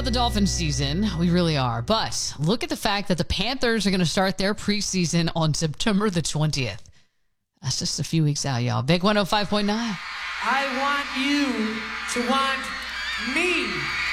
about the Dolphins season. We really are. But look at the fact that the Panthers are going to start their preseason on September the 20th. That's just a few weeks out, y'all. Big 105.9. I want you to want me.